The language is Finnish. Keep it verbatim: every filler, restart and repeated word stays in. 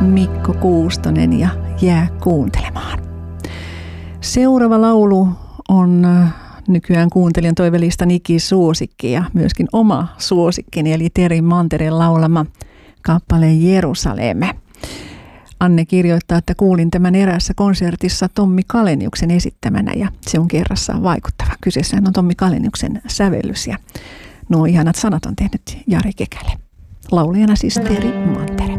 Mikko Kuustonen ja Jää kuuntelemaan. Seuraava laulu on nykyään kuuntelijan toivelistan ikisuosikki ja myöskin oma suosikkini, eli Teri Mantereen laulama kappale Jerusalemme. Anne kirjoittaa, että kuulin tämän eräässä konsertissa Tommi Kaleniuksen esittämänä ja se on kerrassaan vaikuttava. Kyseessähän on Tommi Kaleniuksen sävellys ja nuo ihanat sanat on tehnyt Jari Kekälä. Laulajana siis Teri Mantere.